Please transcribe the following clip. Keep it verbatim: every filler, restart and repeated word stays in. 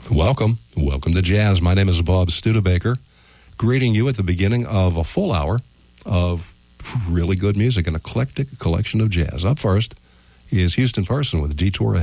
Welcome. Welcome to Jazz. My name is Bob Studebaker, greeting you at the beginning of a full hour of really good music, an eclectic collection of jazz. Up first is Houston Person with Detour Ahead.